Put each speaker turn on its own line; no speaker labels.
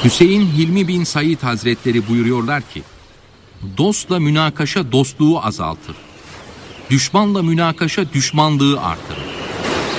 Hüseyin Hilmi bin Said Hazretleri buyuruyorlar ki, dostla münakaşa dostluğu azaltır. Düşmanla münakaşa düşmanlığı artırır.